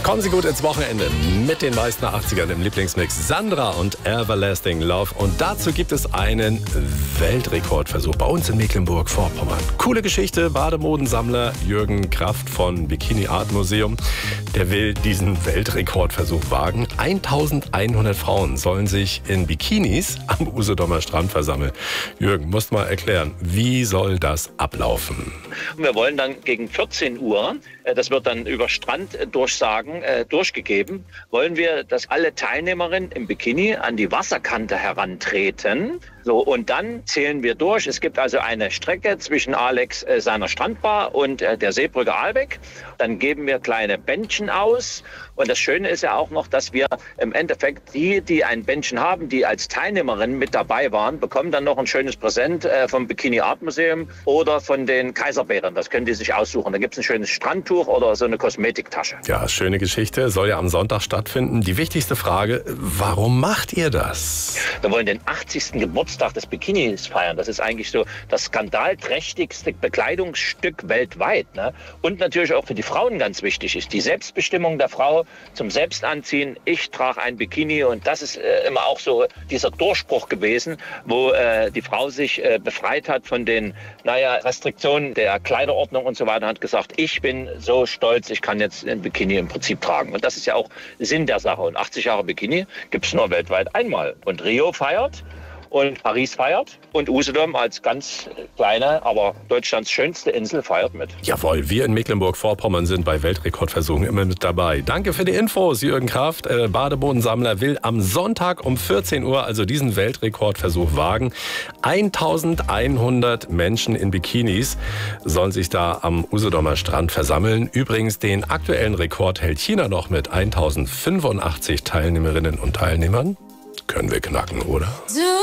Kommen Sie gut ins Wochenende mit den meisten 80ern im Lieblingsmix. Sandra und Everlasting Love. Und dazu gibt es einen Weltrekordversuch bei uns in Mecklenburg-Vorpommern. Coole Geschichte. Bademodensammler Jürgen Kraft von Bikini Art Museum, der will diesen Weltrekordversuch wagen. 1100 Frauen sollen sich in Bikinis am Usedomer Strand versammeln. Jürgen, musst mal erklären, wie soll das ablaufen? Wir wollen dann gegen 14 Uhr, das wird dann über Stranddurchsagen durchgegeben, wollen wir, dass alle Teilnehmerinnen im Bikini an die Wasserkante herantreten. So, und dann zählen wir durch. Es gibt also eine Strecke zwischen Alex seiner Strandbar und der Seebrücke Ahlbeck. Dann geben wir kleine Bändchen aus. Und das Schöne ist ja auch noch, dass wir im Endeffekt die ein Bändchen haben, die als Teilnehmerinnen mit dabei waren, bekommen dann noch ein schönes Präsent vom Bikini Art Museum oder von den Kaiserbädern. Das können die sich aussuchen. Da gibt es ein schönes Strandtuch oder so eine Kosmetiktasche. Ja, schöne Geschichte. Soll ja am Sonntag stattfinden. Die wichtigste Frage, warum macht ihr das? Wir wollen den 80. Geburtstag des Bikinis feiern. Das ist eigentlich so das skandalträchtigste Bekleidungsstück weltweit, ne? Und natürlich auch für die Frauen ganz wichtig ist die Selbstbestimmung der Frau zum Selbstanziehen. Ich trage ein Bikini und das ist immer auch so dieser Durchbruch gewesen, wo die Frau sich befreit hat von den Restriktionen der Kleiderordnung und so weiter, hat gesagt, ich bin so stolz, ich kann jetzt ein Bikini im Prinzip tragen. Und das ist ja auch Sinn der Sache. Und 80 Jahre Bikini gibt es nur weltweit einmal. Und Rio feiert und Paris feiert und Usedom als ganz kleine, aber Deutschlands schönste Insel feiert mit. Jawohl, wir in Mecklenburg-Vorpommern sind bei Weltrekordversuchen immer mit dabei. Danke für die Infos, Jürgen Kraft. Bademodensammler will am Sonntag um 14 Uhr also diesen Weltrekordversuch wagen. 1100 Menschen in Bikinis sollen sich da am Usedomer Strand versammeln. Übrigens, den aktuellen Rekord hält China noch mit 1085 Teilnehmerinnen und Teilnehmern. Können wir knacken, oder?